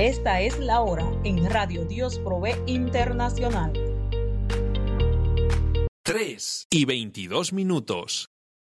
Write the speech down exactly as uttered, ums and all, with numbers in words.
Esta es la hora en Radio Dios Provee Internacional. tres y veintidós minutos.